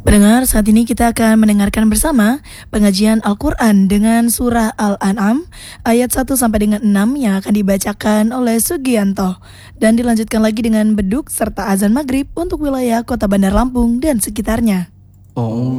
Pendengar, saat ini kita akan mendengarkan bersama pengajian Al-Quran dengan surah Al-An'am ayat 1 sampai dengan 6 yang akan dibacakan oleh Sugianto dan dilanjutkan lagi dengan beduk serta azan maghrib untuk wilayah Kota Bandar Lampung dan sekitarnya.